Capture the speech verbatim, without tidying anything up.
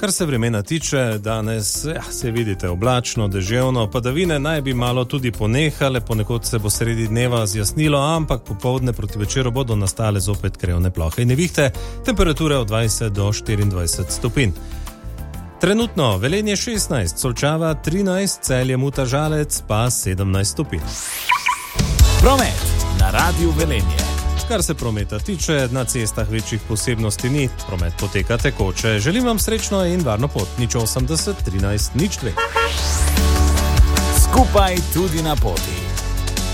Kar se vremena tiče, danes ja, se vidite oblačno, deževno, padavine naj bi malo tudi ponehale, ponekod se bo sredi dneva zjasnilo, ampak popoldne proti večeru bodo nastale zopet krevne plohe in nevihte, temperature od dvajset do štiriindvajset stopinj. Trenutno Velenje šestnajst, Solčava trinajst, Celje, Muta, Žalec pa sedemnajst stopinj. Promet na Radiu Velenje. Kar se prometa tiče, na cestah večjih posebnosti ni, promet poteka tekoče. Želim vam srečno in varno pot. nič osemdeset, trinajst, nič dve. Skupaj tudi na poti.